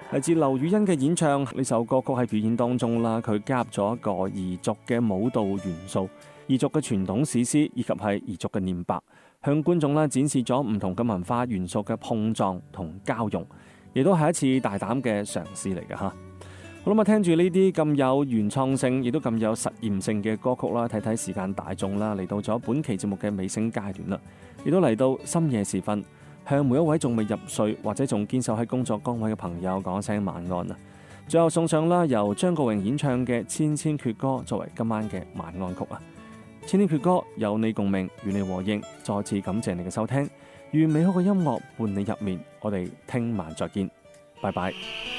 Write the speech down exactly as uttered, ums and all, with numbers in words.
嚟自劉雨欣嘅演唱，呢首歌曲喺表演當中啦，佢加入咗一個彝族嘅舞蹈元素、彝族嘅傳統史詩以及係彝族嘅念白，向觀眾啦展示咗唔同嘅文化元素嘅碰撞同交融，亦都係一次大膽嘅嘗試嚟嘅吓。好啦，聽住呢啲咁有原創性，亦都咁有實驗性嘅歌曲啦，睇睇時間大眾啦，嚟到咗本期節目嘅尾聲階段啦，亦都嚟到深夜時分，向每一位仲未入睡或者仲堅守喺工作崗位嘅朋友講聲晚安啊！最後送上啦，由張國榮演唱嘅《千千闕歌》作為今晚嘅晚安曲啊！千千闕歌有你共鳴，與你和應，再次感謝你嘅收聽，願美好嘅音樂伴你入眠，我哋聽晚再見，拜拜。